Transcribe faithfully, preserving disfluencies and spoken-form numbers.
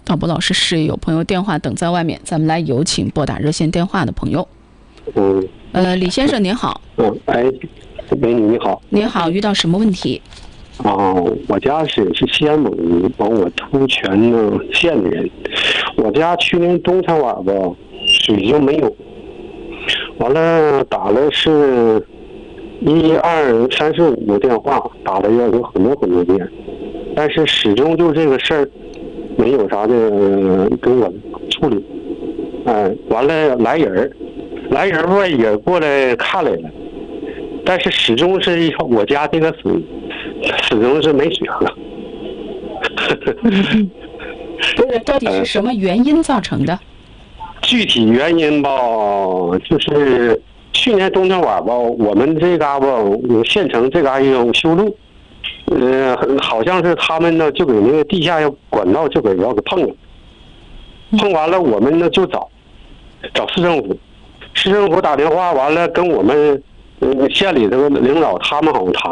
赵博老师是有朋友电话等在外面，咱们来有请拨打热线电话的朋友。 嗯， 呃，李先生您好。 嗯，哎，美女你好。 您好，遇到什么问题？ 啊，我家是是西安某往我突泉呢县的人，我家去年冬天晚吧水就没有，完了打了是一二三四五个电话，打了要有很多很多遍，但是始终就这个事儿没有啥的跟我处理。哎，完了来人来人吧也过来看来了，但是始终是我家这个水始终是没水喝。 不是，到底是什么原因造成的？ 具体原因吧，就是去年冬天晚吧，我们这嘎吧，县城这嘎有修路，呃，好像是他们呢就给那个地下要管道就给要给碰了，碰完了我们呢就找找市政府，市政府打电话完了跟我们呃县里这个领导他们好像谈。